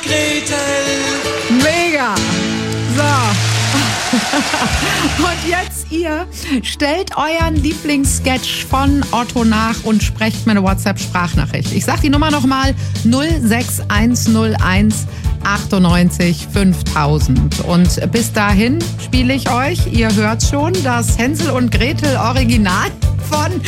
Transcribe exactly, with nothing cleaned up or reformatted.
Gretel. Mega. So. Und jetzt ihr, stellt euren Lieblingssketch von Otto nach und sprecht mir eine WhatsApp-Sprachnachricht. Ich sag die Nummer nochmal, null sechs eins null eins achtundneunzig fünftausend. Und bis dahin spiele ich euch, ihr hört schon, das Hänsel und Gretel Original von